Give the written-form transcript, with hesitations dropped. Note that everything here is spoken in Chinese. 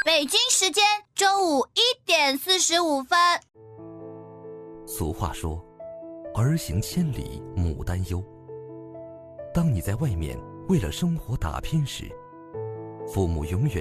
北京时间中午1:45。 俗话说，儿行千里母担忧。当你在外面为了生活打拼时，父母永远